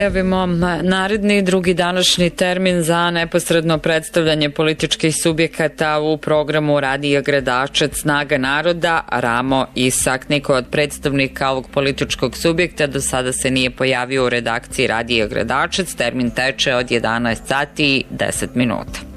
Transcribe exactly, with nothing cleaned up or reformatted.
Javimo naredni drugi današnji termin za neposredno predstavljanje političkih subjekata u programu Radija Gradačac Snaga naroda. Ramo Isak, niko od predstavnika ovog političkog subjekta do sada se nije pojavio u redakciji Radija Gradačac. Termin teče od jedanaest sati i deset minuta.